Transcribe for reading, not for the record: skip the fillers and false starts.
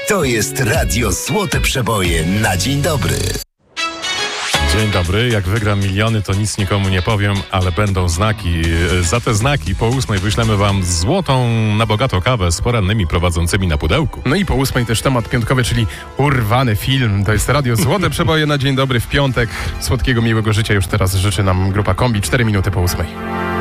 To jest Radio Złote Przeboje na dzień dobry. Dzień dobry. Jak wygram miliony, to nic nikomu nie powiem, ale będą znaki. Za te znaki po 8 wyślemy wam złotą na bogato kawę z porannymi prowadzącymi na pudełku. No i po 8 też temat piątkowy, czyli urwany film. To jest Radio Złote Przeboje na dzień dobry w piątek. Słodkiego, miłego życia już teraz życzy nam grupa Kombi. 4 minuty po 8.